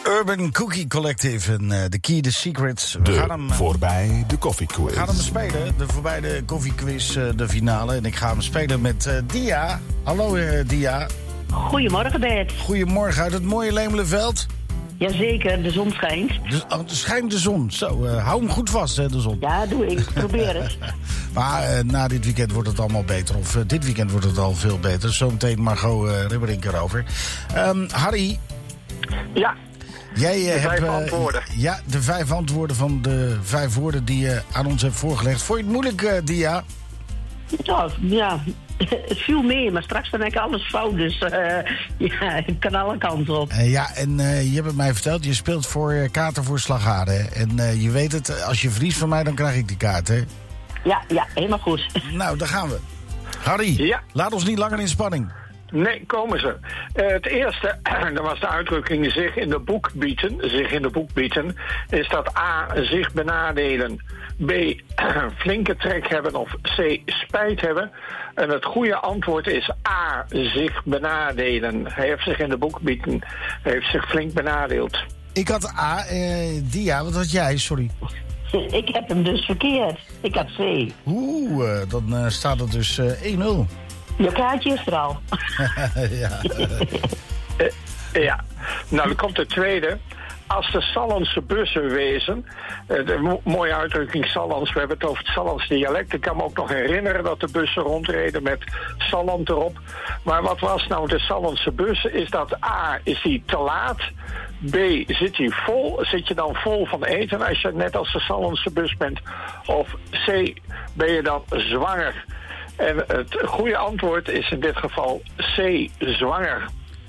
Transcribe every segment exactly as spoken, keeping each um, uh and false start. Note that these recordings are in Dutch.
Urban Cookie Collective en uh, The Key, The Secrets. We De gaan hem, voorbij de koffiequiz. We gaan hem spelen, de voorbij de koffiequiz, uh, de finale. En ik ga hem spelen met uh, Dia. Hallo uh, Dia. Goedemorgen Bert. Goedemorgen uit het mooie Lemelenveld. Jazeker, de zon schijnt. De, oh, er schijnt de zon. Zo, uh, hou hem goed vast, hè, de zon. Ja, doe ik. Probeer het. Maar uh, na dit weekend wordt het allemaal beter. Of uh, dit weekend wordt het al veel beter. Zometeen Margot uh, Ribberink erover. Um, Harry. Ja. Jij uh, de vijf hebt, uh, antwoorden. Ja, de vijf antwoorden van de vijf woorden die je aan ons hebt voorgelegd. Vond je het moeilijk, uh, Dia? Ja, ja, het viel mee, maar straks dan heb ik alles fout. Dus uh, ja, ik kan alle kanten op. Uh, ja, en uh, je hebt het mij verteld, je speelt voor uh, kaarten voor Slaghade. En uh, je weet het, als je verliest van mij, dan krijg ik die kaart, hè? Ja, ja, helemaal goed. Nou, daar gaan we. Harry, ja. Laat ons niet langer in spanning. Nee, komen ze. Uh, het eerste, dat was de uitdrukking zich in de boek bieden, zich in de boek bieden, is dat A, zich benadelen, B, flinke trek hebben of C, spijt hebben. En het goede antwoord is A, zich benadelen. Hij heeft zich in de boek bieden, hij heeft zich flink benadeeld. Ik had A, uh, Dia, wat had jij, sorry? Ik heb hem dus verkeerd. Ik had C. Oeh, uh, dan uh, staat het dus uh, één nul. Je kaartje is er al. ja. uh, ja, nou dan komt de tweede. Als de Sallandse bussen wezen, uh, de mo- mooie uitdrukking Sallands, we hebben het over het Sallands dialect. Ik kan me ook nog herinneren dat de bussen rondreden met Salland erop. Maar wat was nou de Sallandse bussen? Is dat A, is die te laat? B, zit hij vol? Zit je dan vol van eten als je net als de Sallandse bus bent? Of C, ben je dan zwanger? En het goede antwoord is in dit geval C, zwanger.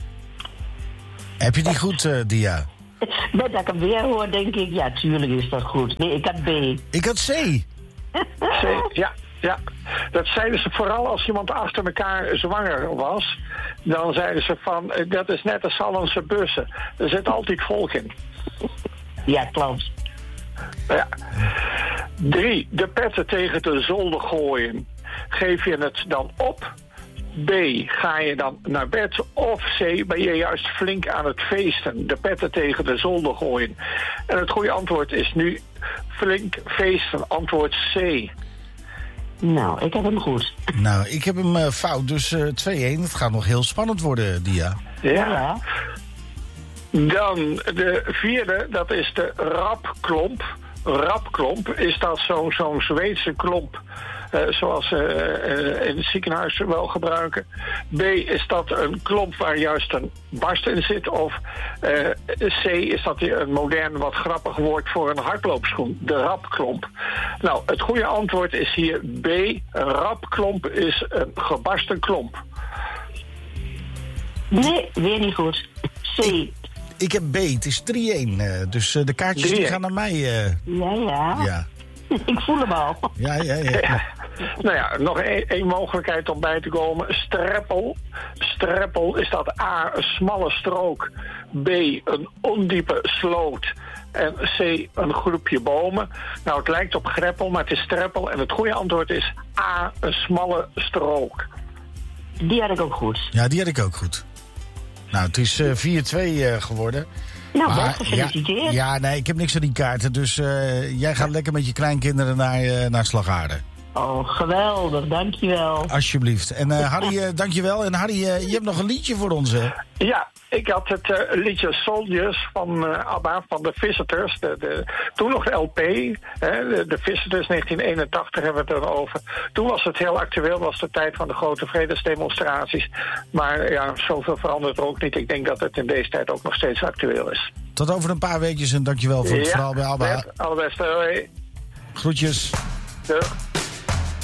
Heb je die goed, uh, Dia? Met dat ik hem weer hoor, denk ik, ja, tuurlijk is dat goed. Nee, ik had B. Ik had C. C, ja, ja. Dat zeiden ze vooral als iemand achter elkaar zwanger was. Dan zeiden ze van, dat is net als Sallandse bussen. Er zit altijd volk in. Ja, klopt. Ja. Drie, de petten tegen de zolder gooien. Geef je het dan op? B, ga je dan naar bed? Of C, ben je juist flink aan het feesten? De petten tegen de zolder gooien. En het goede antwoord is nu flink feesten. Antwoord C. Nou, ik heb hem goed. Nou, ik heb hem uh, fout, dus uh, twee-één. Het gaat nog heel spannend worden, Dia. Ja. Ja. Dan de vierde, dat is de rapklomp. Rapklomp, is dat zo'n zo'n Zweedse klomp, uh, zoals ze uh, in het ziekenhuis wel gebruiken. B, is dat een klomp waar juist een barst in zit. Of uh, C, is dat een modern, wat grappig woord voor een hardloopschoen. De rapklomp. Nou, het goede antwoord is hier B. Een rapklomp is een gebarsten klomp. Nee, weer niet goed. C. Ik heb B, het is drie-één. Uh, dus uh, de kaartjes drie-één. die gaan naar mij. Uh, Ja, ja. ja. Ik voel hem al. Ja, ja, ja. Ja. Nou ja, nog één mogelijkheid om bij te komen. Streppel. Streppel is dat A, een smalle strook. B, een ondiepe sloot. En C, een groepje bomen. Nou, het lijkt op greppel, maar het is streppel. En het goede antwoord is A, een smalle strook. Die had ik ook goed. Ja, die had ik ook goed. Nou, het is uh, vier-twee uh, geworden. Nou, Maar, best gefeliciteerd. ja, ja, nee, ik heb niks aan die kaarten. Dus uh, jij gaat lekker met je kleinkinderen naar, uh, naar Slaghade. Oh, geweldig. Dankjewel. Alsjeblieft. En uh, Harry, uh, dankjewel. En Harry, uh, je hebt nog een liedje voor ons, hè? Ja, ik had het uh, liedje Soldiers van uh, ABBA, van de Visitors. De, de, toen nog de L P, hè, de, de Visitors, negentien eenentachtig hebben we het erover. Toen was het heel actueel, was de tijd van de grote vredesdemonstraties. Maar ja, zoveel verandert er ook niet. Ik denk dat het in deze tijd ook nog steeds actueel is. Tot over een paar weekjes en dankjewel voor het ja, verhaal bij ABBA. Bert, allerbeste, hoi. Groetjes. Doeg.